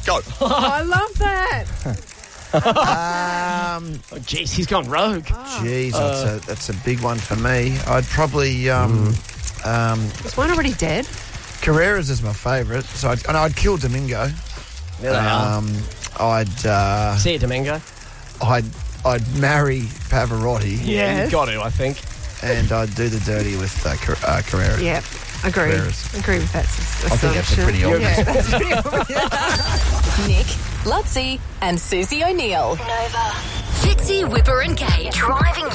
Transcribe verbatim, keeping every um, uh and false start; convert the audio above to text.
Go. Oh, I love that. um, Oh, jeez, he's gone rogue. Jeez, that's, a, that's a big one for me. I'd probably... Um, um, Is one already dead? Carreras is my favourite, so I'd, and I'd kill Domingo. There they are. Um, I'd... Uh, See you, Domingo. I'd I'd marry Pavarotti. Yeah, Yes. you've got to, I think. And I'd do the dirty with uh, Car- uh, Carrera. Yeah, agree. Carreras. Agree with that. Sis- I think that's a pretty assumption. obvious Yeah, that's pretty obvious. Nick, Lutzi, and Susie O'Neill. Nova. Fitzy, Whipper and Kate. Driving